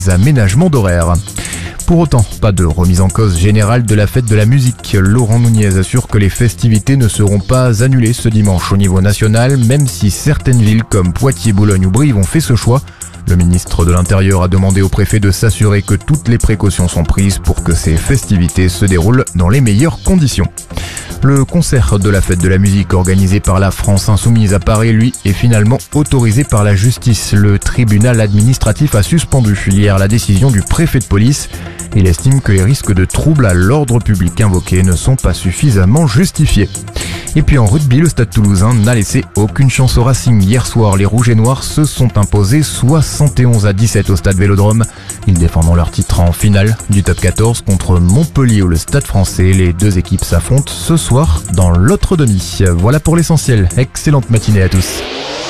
aménagements d'horaire. Pour autant, pas de remise en cause générale de la fête de la musique. Laurent Nunez assure que les festivités ne seront pas annulées ce dimanche au niveau national, même si certaines villes comme Poitiers, Boulogne ou Brive ont fait ce choix. Le ministre de l'Intérieur a demandé au préfet de s'assurer que toutes les précautions sont prises pour que ces festivités se déroulent dans les meilleures conditions. Le concert de la fête de la musique organisé par la France Insoumise à Paris, lui, est finalement autorisé par la justice. Le tribunal administratif a suspendu hier la décision du préfet de police. Il estime que les risques de troubles à l'ordre public invoqués ne sont pas suffisamment justifiés. Et puis en rugby, le Stade Toulousain n'a laissé aucune chance au Racing. Hier soir, les Rouges et Noirs se sont imposés 71-17 au Stade Vélodrome. Ils défendront leur titre en finale du top 14 contre Montpellier ou le Stade Français. Les deux équipes s'affrontent ce soir dans l'autre demi. Voilà pour l'essentiel. Excellente matinée à tous.